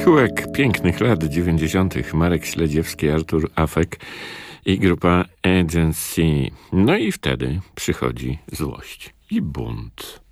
Tytułek pięknych lat 90. Marek Śledziewski, Artur Afek i grupa Agency. No i wtedy przychodzi złość i bunt.